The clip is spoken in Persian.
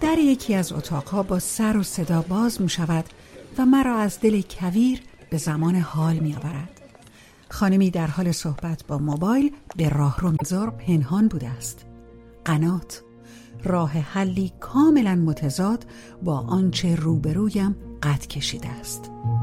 در یکی از اتاقها با سر و صدا باز می شود و مرا از دل کویر به زمان حال می آورد. خانمی در حال صحبت با موبایل به راهرو می‌گذار پنهان بوده است. قنات، راه حلی کاملا متضاد با آنچه روبرویم قد کشیده است.